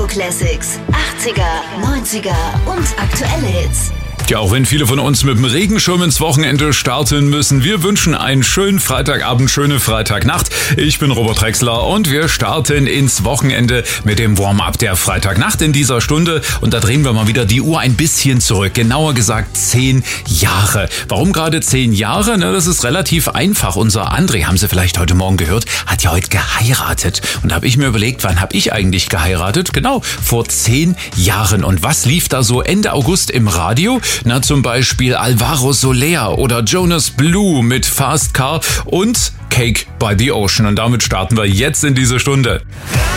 Retro-Classics, 80er, 90er und aktuelle Hits. Ja, auch wenn viele von uns mit dem Regenschirm ins Wochenende starten müssen, wir wünschen einen schönen Freitagabend, schöne Freitagnacht. Ich bin Robert Drexler und wir starten ins Wochenende mit dem Warm-up der Freitagnacht in dieser Stunde. Und da drehen wir mal wieder die Uhr ein bisschen zurück, genauer gesagt 10 Jahre. Warum gerade 10 Jahre? Na, das ist relativ einfach. Unser André, haben Sie vielleicht heute Morgen gehört, hat ja heute geheiratet. Und da habe ich mir überlegt, wann habe ich eigentlich geheiratet? Genau, vor 10 Jahren. Und was lief da so Ende August im Radio? Na, zum Beispiel Alvaro Soler oder Jonas Blue mit Fast Car und Cake by the Ocean. Und damit starten wir jetzt in diese Stunde.